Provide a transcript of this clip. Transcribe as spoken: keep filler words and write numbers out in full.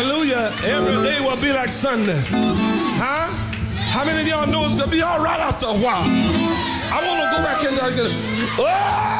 Hallelujah. Every day will be like Sunday. Huh? How many of y'all know it's going to be all right after a while? I want to go back in there and get it. Oh!